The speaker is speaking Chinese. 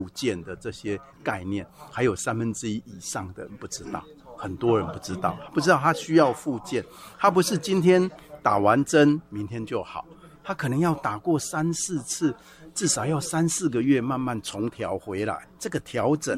复健的这些概念，还有1/3以上的人不知道，很多人不知道他需要复健，他不是今天打完针明天就好，他可能要打过3-4次，至少要3-4个月慢慢重调回来。这个调整